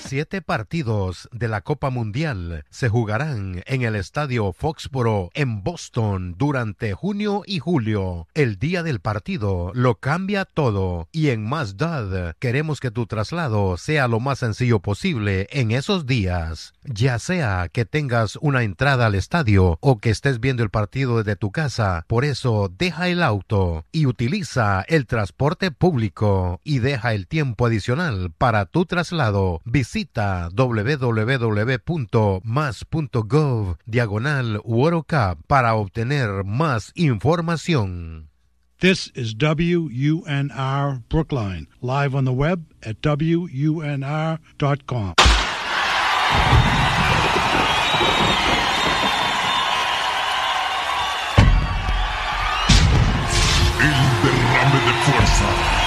7 partidos de la Copa Mundial se jugarán en el Estadio Foxboro en Boston durante junio y julio. El día del partido lo cambia todo y en Mazdad queremos que tu traslado sea lo más sencillo posible en esos días. Ya sea que tengas una entrada al estadio o que estés viendo el partido desde tu casa, por eso deja el auto y utiliza el transporte público y deja el tiempo adicional para tu traslado. Visita www.mas.gov/World Cup para obtener más información. This is WUNR Brookline, live on the web at WUNR.com. El derrame de fuerza